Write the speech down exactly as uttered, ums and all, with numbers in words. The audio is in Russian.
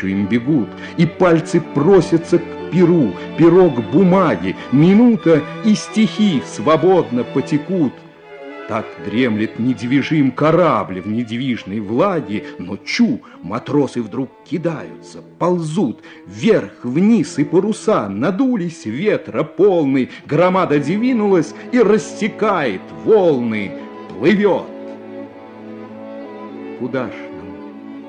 навстречу им бегут, и пальцы просятся к перу, перо к бумаге, минута, и стихи свободно потекут. Так дремлет недвижим корабль в недвижной влаге, но чу, матросы вдруг кидаются, ползут вверх-вниз, и паруса надулись ветра полный, громада двинулась и рассекает волны, плывет. Куда ж